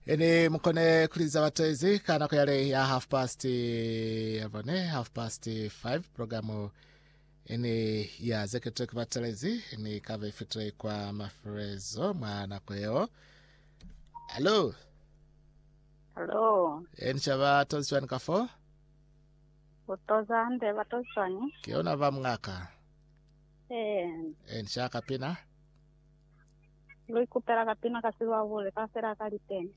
Ene mkone kuliza watezi kana kuyale ya half past 5 programu ene ya zeketek batelezi ene kave fitre kwa mafrezo mwana kweo. Hello. Hello. Ene chaba tozwani kafo? Utoza ande batozwani. Kiona va mwaka. Ene chaka pina? Lui kupera kapina kasiwa vule kasera kalitene.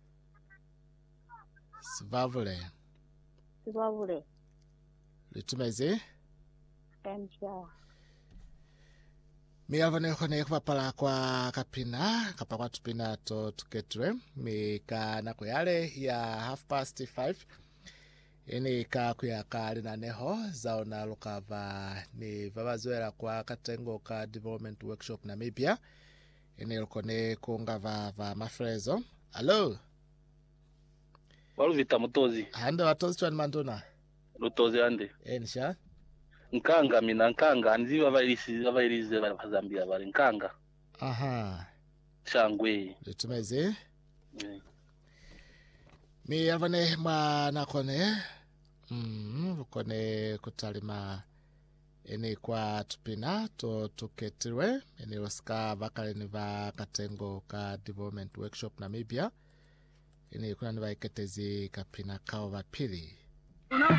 Sivavule. Sivavule. Litumezi? Encha. Mi avane kone kupapala kwa kapina, kapakwa tupina to tuketre. Mi ka na kuyale ya half past 5. Ini ka kuyakari na neho zaona lukava ni vavazuela kwa katengo ka development workshop Namibia. Ini lukone kunga va mafrezo. Hello? Waluvita mutozi. Hande watozi chwani manduna? Lutozi hande. Enisha? Nkanga mina nkanga. Anzi wavairize wazambia wale nkanga. Aha. Shangwe. Litumezi? Mi avane mwana kone. Kone kutalima eni kwa tupina to tuketiwe. Eni waska vakale ni va katengo ka development workshop Namibia. Eni kuna niva iketezi kapina kao vapili.